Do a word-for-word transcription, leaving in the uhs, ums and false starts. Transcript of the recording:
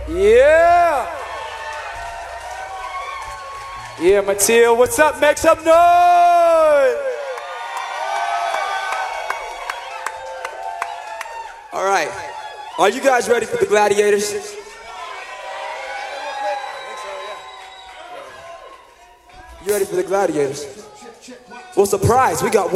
Yeah. Yeah, Mateo, what's up? Make some noise. All right. Are you guys ready for the Gladiators? You ready for the Gladiators? Well, surprise, we got one.